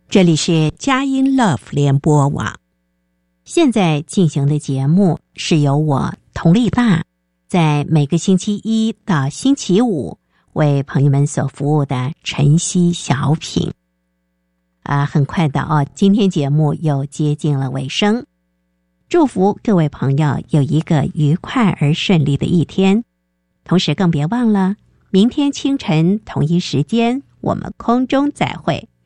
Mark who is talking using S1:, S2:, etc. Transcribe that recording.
S1: 这里是佳音 Love 联播网，现在进行的节目是由我佟丽娜在每个星期一到星期五为朋友们所服务的晨曦小品。很快的今天节目又接近了尾声，祝福各位朋友有一个愉快而顺利的一天，同时更别忘了明天清晨同一时间我们空中再会。